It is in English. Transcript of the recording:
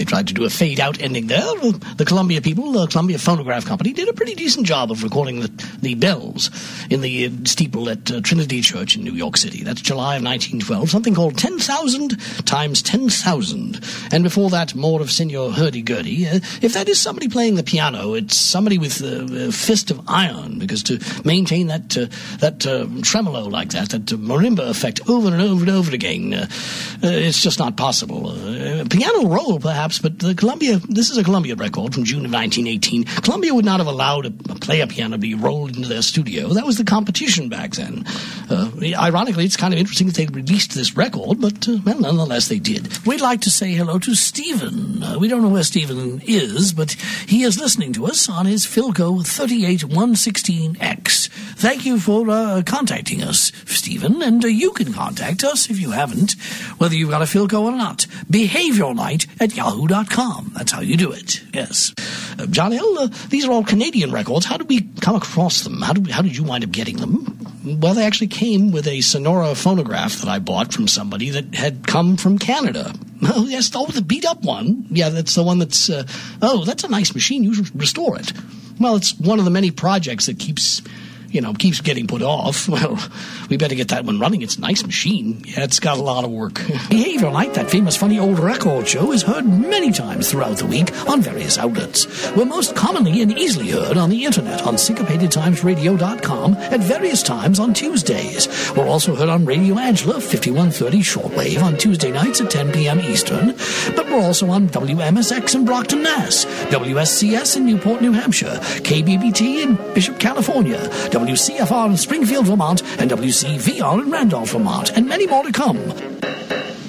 They tried to do a fade-out ending there. The Columbia people, the Columbia Phonograph Company, did a pretty decent job of recording the bells in the steeple at Trinity Church in New York City. That's July of 1912, something called 10,000 times 10,000. And before that, more of Senor Hurdy-Gurdy. If that is somebody playing the piano, it's somebody with a fist of iron, because to maintain that tremolo like that marimba effect over and over and over again, it's just not possible. Piano roll, perhaps, but this is a Columbia record from June of 1918. Columbia would not have allowed a player piano to be rolled into their studio. That was the competition back then. Ironically, it's kind of interesting that they released this record, but, well, nonetheless, they did. We'd like to say hello to Stephen. We don't know where Stephen is, but he is listening to us on his Philco 38116X. Thank you for contacting us, Stephen, and you can contact us if you haven't, whether you've got a Philco or not. behaviornight@yahoo.com. That's how you do it, yes. John L., these are all Canadian records. How did we come across them? How did you wind up getting them? Well, they actually came with a Sonora phonograph that I bought from somebody that had come from Canada. Oh, yes, the beat-up one. Yeah, that's the one that's, that's a nice machine. You should restore it. Well, it's one of the many projects that keeps getting put off. Well, we better get that one running. It's a nice machine. Yeah, it's got a lot of work. Behavior Night, that famous funny old record show, is heard many times throughout the week on various outlets. We're most commonly and easily heard on the internet on syncopatedtimesradio.com at various times on Tuesdays. We're also heard on Radio Angela, 5130 shortwave on Tuesday nights at 10 p.m. Eastern. But we're also on WMSX in Brockton, Mass., WSCS in Newport, New Hampshire, KBBT in Bishop, California, WCFR in Springfield, Vermont, and WCVR in Randolph, Vermont, and many more to come.